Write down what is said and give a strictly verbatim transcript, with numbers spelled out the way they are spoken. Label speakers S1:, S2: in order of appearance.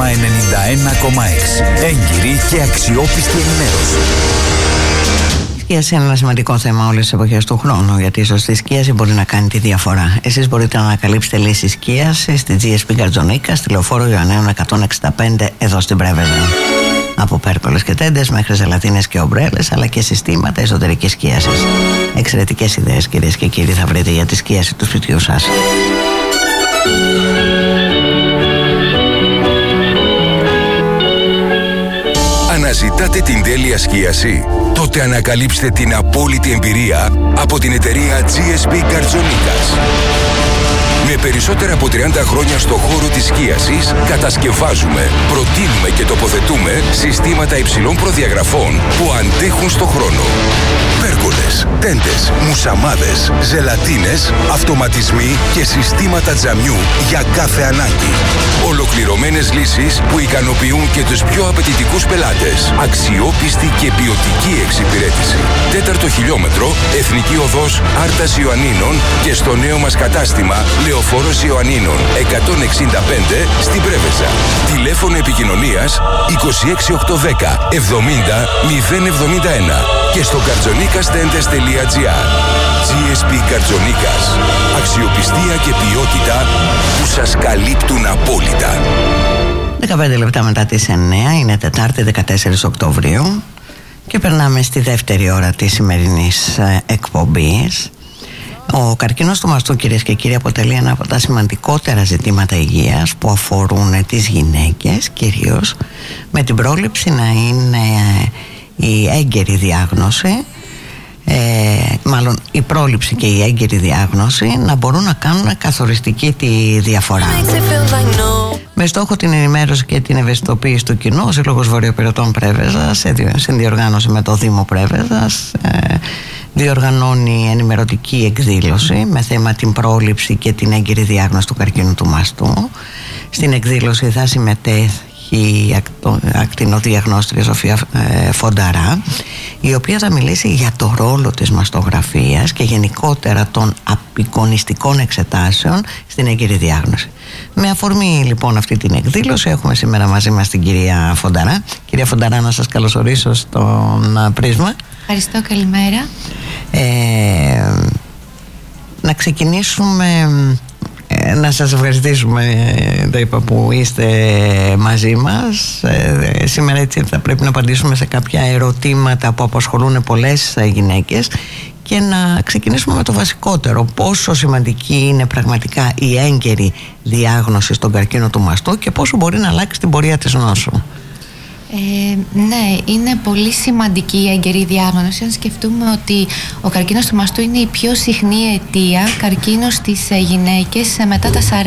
S1: ενενήντα ένα κόμμα έξι. Έγκυρη και αξιόπιστη ενημέρωση.
S2: Η σκίαση είναι ένα σημαντικό θέμα όλες τις εποχές του χρόνου, γιατί η σωστή σκίαση μπορεί να κάνει τη διαφορά. Εσείς μπορείτε να ανακαλύψετε λύσεις σκίασης στη τζι ες πι Καρτζονίκα, στη Λεωφόρο Ιωαννέων εκατόν εξήντα πέντε, εδώ στην Πρέβεζα. Από πέρκολες και τέντες μέχρι ζελατίνες και ομπρέλες, αλλά και συστήματα εσωτερικής σκίασης. Εξαιρετικές ιδέες, κυρίες και κύριοι, θα βρείτε για τη σκίαση του σπιτιού σας.
S3: Αναζητάτε την τέλεια σκίαση? Τότε ανακαλύψτε την απόλυτη εμπειρία από την εταιρεία τζι ες πι Καρτζονίκας. Με περισσότερα από τριάντα χρόνια στο χώρο της σκίασης, κατασκευάζουμε, προτείνουμε και τοποθετούμε συστήματα υψηλών προδιαγραφών που αντέχουν στο χρόνο. Πέρκολες, τέντες, μουσαμάδες, ζελατίνες, αυτοματισμοί και συστήματα τζαμιού για κάθε ανάγκη. Ολοκληρωμένες λύσεις που ικανοποιούν και τους πιο απαιτητικούς πελάτες. Αξιόπιστη και ποιοτική εξυπηρέτηση. Τέταρτο χιλιόμετρο, Εθνική Οδός Άρτας Ιωαννίνων και στο νέο μας κατάστημα Λεωφόρος Ιωαννίνων εκατόν εξήντα πέντε στην Πρέβεζα. Τηλέφωνο επικοινωνίας είκοσι έξι οκτακόσια δέκα εβδομήντα μηδέν εβδομήντα ένα και στο καρτζονίκαστέντες τελεία τζι άρ. τζι ες πι Καρτζονίκας. Αξιοπιστία και ποιότητα που σας καλύπτουν απόλυτα.
S2: δεκαπέντε λεπτά μετά τις εννέα, είναι Τετάρτη δεκατέσσερις Οκτωβρίου και περνάμε στη δεύτερη ώρα της σημερινής εκπομπής. Ο καρκίνος του μαστού, κυρίες και κύριοι, αποτελεί ένα από τα σημαντικότερα ζητήματα υγείας που αφορούν τις γυναίκες, κυρίως με την πρόληψη να είναι η έγκαιρη διάγνωση, ε, μάλλον η πρόληψη και η έγκαιρη διάγνωση να μπορούν να κάνουν καθοριστική τη διαφορά. Με στόχο την ενημέρωση και την ευαισθητοποίηση του κοινού, ο Σύλλογος Βορειοπειρατών Πρέβεζας, σε συνδιοργάνωση με το Δήμο Πρέβεζας, ε, διοργανώνει ενημερωτική εκδήλωση με θέμα την πρόληψη και την έγκαιρη διάγνωση του καρκίνου του μαστού. Στην εκδήλωση θα συμμετέχει η ακτινοδιαγνώστρια Σοφία Φονταρά, η οποία θα μιλήσει για το ρόλο της μαστογραφίας και γενικότερα των απεικονιστικών εξετάσεων στην έγκαιρη διάγνωση. Με αφορμή λοιπόν αυτή την εκδήλωση έχουμε σήμερα μαζί μας την κυρία Φονταρά. Κυρία Φονταρά, να σας καλωσορίσω στον Πρίσμα.
S4: Ευχαριστώ, καλημέρα.
S2: Ε, να ξεκινήσουμε, ε, να σας ευχαριστήσουμε, το είπα, που είστε μαζί μας. Ε, σήμερα έτσι θα πρέπει να απαντήσουμε σε κάποια ερωτήματα που απασχολούν πολλές γυναίκες και να ξεκινήσουμε με το βασικότερο. Πόσο σημαντική είναι πραγματικά η έγκαιρη διάγνωση στον καρκίνο του μαστού και πόσο μπορεί να αλλάξει την πορεία της νόσου.
S4: Ε, ναι, είναι πολύ σημαντική η έγκαιρη διάγνωση. Αν σκεφτούμε ότι ο καρκίνος του μαστού είναι η πιο συχνή αιτία καρκίνου στις γυναίκες μετά τα σαράντα.